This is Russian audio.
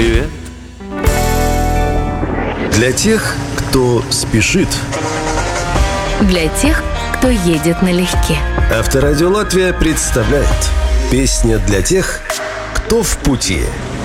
привет. Для тех, кто спешит. Для тех, кто едет налегке. Авторадио Латвия представляет песня для тех, кто в пути.